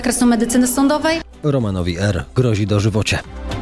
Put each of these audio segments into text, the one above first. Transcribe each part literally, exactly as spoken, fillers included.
zakresu medycyny sądowej. Romanowi R. grozi dożywocie.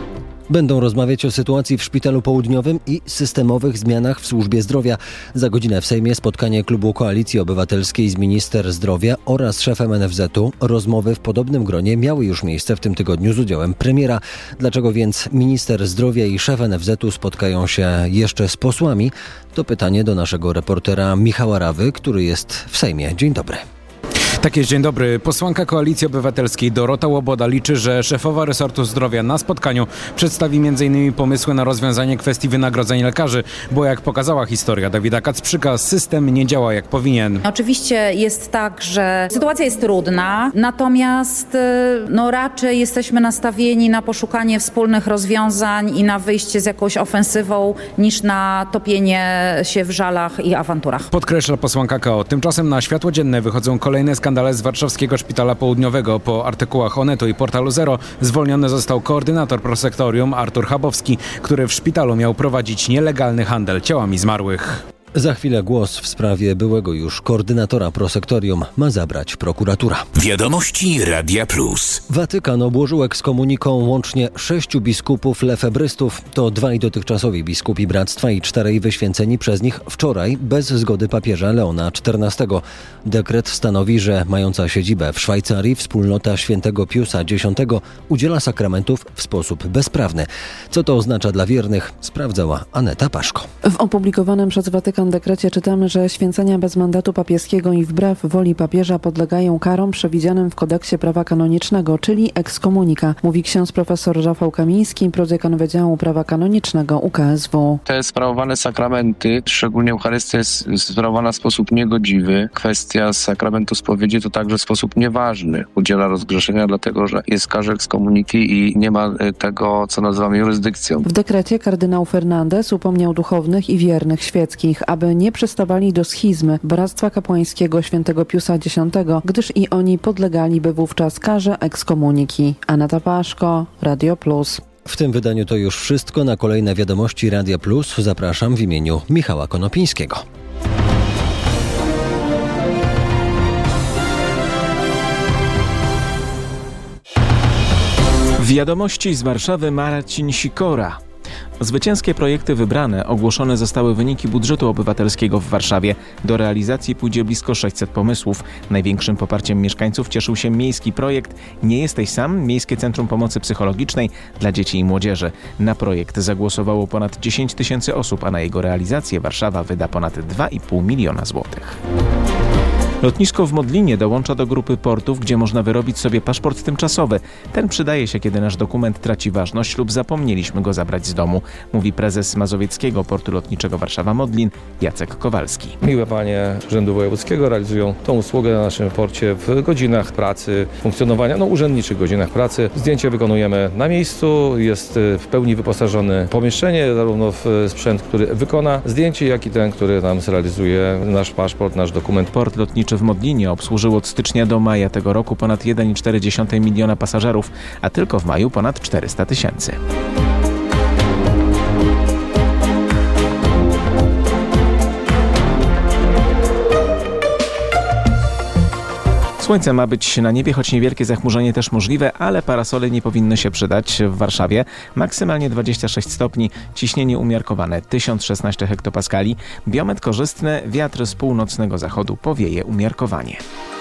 Będą rozmawiać o sytuacji w Szpitalu Południowym i systemowych zmianach w służbie zdrowia. Za godzinę w Sejmie spotkanie klubu Koalicji Obywatelskiej z minister zdrowia oraz szefem N F Z u. Rozmowy w podobnym gronie miały już miejsce w tym tygodniu z udziałem premiera. Dlaczego więc minister zdrowia i szef N F Z u spotkają się jeszcze z posłami? To pytanie do naszego reportera Michała Rawy, który jest w Sejmie. Dzień dobry. Tak jest, dzień dobry. Posłanka Koalicji Obywatelskiej Dorota Łoboda liczy, że szefowa resortu zdrowia na spotkaniu przedstawi m.in. pomysły na rozwiązanie kwestii wynagrodzeń lekarzy, bo jak pokazała historia Dawida Kacprzyka, system nie działa jak powinien. Oczywiście jest tak, że sytuacja jest trudna, natomiast no raczej jesteśmy nastawieni na poszukanie wspólnych rozwiązań i na wyjście z jakąś ofensywą niż na topienie się w żalach i awanturach. Podkreśla posłanka K O. Tymczasem na światło dzienne wychodzą kolejne skandale z warszawskiego Szpitala Południowego. Po artykułach Onetu i Portalu Zero zwolniony został koordynator prosektorium Artur Chabowski, który w szpitalu miał prowadzić nielegalny handel ciałami zmarłych. Za chwilę głos w sprawie byłego już koordynatora prosektorium ma zabrać prokuratura. Wiadomości Radia Plus. Watykan obłożył ekskomuniką łącznie sześciu biskupów lefebrystów. To dwaj dotychczasowi biskupi Bractwa i czterej wyświęceni przez nich wczoraj bez zgody papieża Leona czternastego. Dekret stanowi, że mająca siedzibę w Szwajcarii wspólnota świętego Piusa Dziesiątego udziela sakramentów w sposób bezprawny. Co to oznacza dla wiernych, sprawdzała Aneta Paszko. W opublikowanym przez Watykan dekrecie czytamy, że święcenia bez mandatu papieskiego i wbrew woli papieża podlegają karom przewidzianym w kodeksie prawa kanonicznego, czyli ekskomunika, mówi ksiądz profesor Rafał Kamiński, prodziekan Wydziału Prawa Kanonicznego U K S W. Te sprawowane sakramenty, szczególnie Eucharystia, jest sprawowana w sposób niegodziwy. Kwestia sakramentu spowiedzi to także w sposób nieważny udziela rozgrzeszenia, dlatego że jest w karze ekskomuniki i nie ma tego, co nazywamy jurysdykcją. W dekrecie kardynał Fernandez upomniał duchownych i wiernych świeckich, aby nie przystawali do schizmy Bractwa Kapłańskiego świętego Piusa Dziesiątego, gdyż i oni podlegaliby wówczas karze ekskomuniki. Aneta Paszko, Radio Plus. W tym wydaniu to już wszystko. Na kolejne wiadomości Radia Plus zapraszam w imieniu Michała Konopińskiego. Wiadomości z Warszawy Marcin Sikora. Zwycięskie projekty wybrane, ogłoszone zostały wyniki budżetu obywatelskiego w Warszawie. Do realizacji pójdzie blisko sześćset pomysłów. Największym poparciem mieszkańców cieszył się miejski projekt Nie jesteś sam, Miejskie Centrum Pomocy Psychologicznej dla Dzieci i Młodzieży. Na projekt zagłosowało ponad dziesięć tysięcy osób, a na jego realizację Warszawa wyda ponad dwa i pół miliona złotych. Lotnisko w Modlinie dołącza do grupy portów, gdzie można wyrobić sobie paszport tymczasowy. Ten przydaje się, kiedy nasz dokument traci ważność lub zapomnieliśmy go zabrać z domu, mówi prezes Mazowieckiego Portu Lotniczego Warszawa-Modlin Jacek Kowalski. Miłe panie Urzędu Wojewódzkiego realizują tą usługę na naszym porcie w godzinach pracy, funkcjonowania, no urzędniczych godzinach pracy. Zdjęcie wykonujemy na miejscu, jest w pełni wyposażone pomieszczenie, zarówno w sprzęt, który wykona zdjęcie, jak i ten, który nam zrealizuje nasz paszport, nasz dokument. Port lotniczy w Modlinie obsłużył od stycznia do maja tego roku ponad jeden i cztery dziesiąte miliona pasażerów, a tylko w maju ponad czterysta tysięcy. Słońce ma być na niebie, choć niewielkie zachmurzenie też możliwe, ale parasole nie powinny się przydać w Warszawie. Maksymalnie dwadzieścia sześć stopni, ciśnienie umiarkowane tysiąc szesnaście hektopaskali, biometr korzystny, wiatr z północnego zachodu powieje umiarkowanie.